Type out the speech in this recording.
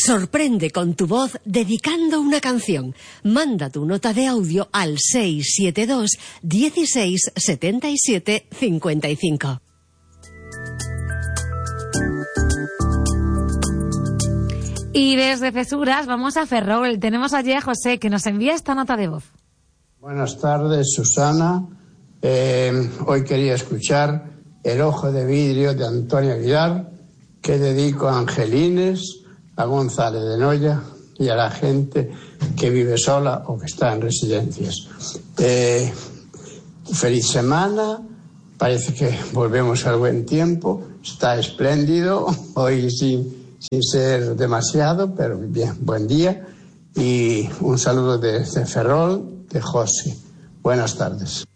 Sorprende con tu voz dedicando una canción. Manda tu nota de audio al 672 16 77 55. Y desde Cesuras vamos a Ferrol. Tenemos allí a José, que nos envía esta nota de voz. Buenas tardes, Susana. Hoy quería escuchar El ojo de vidrio de Antonio Aguilar, que dedico a Angelines, a González de Noya y a la gente que vive sola o que está en residencias. Feliz semana. Parece que volvemos al buen tiempo. Está espléndido. Hoy sin ser demasiado, pero bien, buen día. Y un saludo desde Ferrol, de José. Buenas tardes.